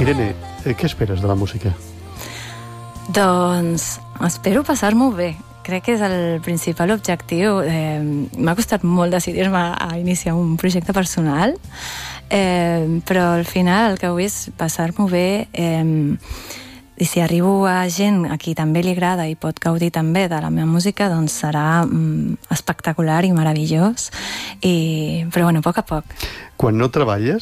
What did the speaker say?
Irene, què esperes de la música? Doncs espero passar-m'ho bé. Crec que és el principal objectiu. M'ha costat molt decidir-me a iniciar un projecte personal, però al final el que vull és passar-m'ho bé, i si arribo a gent a qui també li agrada i pot gaudir també de la meva música, doncs serà espectacular i meravellós. Però bueno, a poc a poc. Quan no treballes,